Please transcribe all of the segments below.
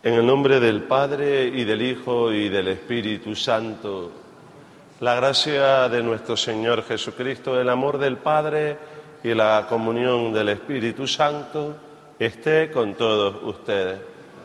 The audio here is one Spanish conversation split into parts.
En el nombre del Padre, y del Hijo, y del Espíritu Santo, la gracia de nuestro Señor Jesucristo, el amor del Padre y la comunión del Espíritu Santo esté con todos ustedes.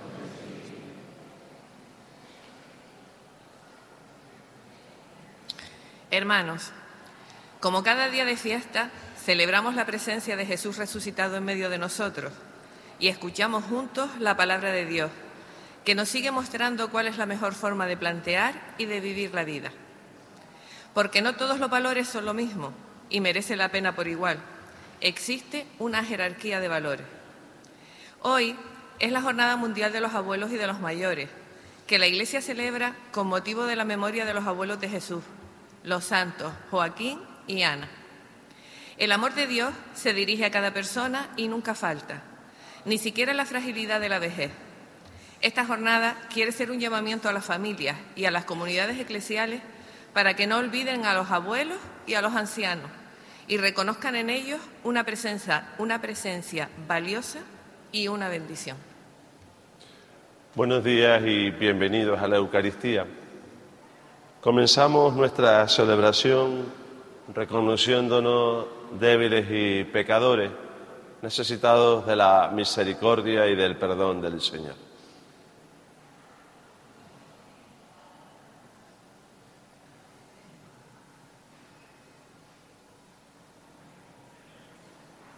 Hermanos, como cada día de fiesta, celebramos la presencia de Jesús resucitado en medio de nosotros y escuchamos juntos la palabra de Dios, que nos sigue mostrando cuál es la mejor forma de plantear y de vivir la vida. Porque no todos los valores son lo mismo y merece la pena por igual. Existe una jerarquía de valores. Hoy es la Jornada Mundial de los Abuelos y de los Mayores, que la Iglesia celebra con motivo de la memoria de los abuelos de Jesús, los santos Joaquín y Ana. El amor de Dios se dirige a cada persona y nunca falta, ni siquiera en la fragilidad de la vejez. Esta jornada quiere ser un llamamiento a las familias y a las comunidades eclesiales para que no olviden a los abuelos y a los ancianos y reconozcan en ellos una presencia valiosa y una bendición. Buenos días y bienvenidos a la Eucaristía. Comenzamos nuestra celebración reconociéndonos débiles y pecadores, necesitados de la misericordia y del perdón del Señor.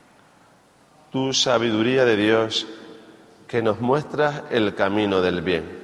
Tu sabiduría de Dios, que nos muestras el camino del bien.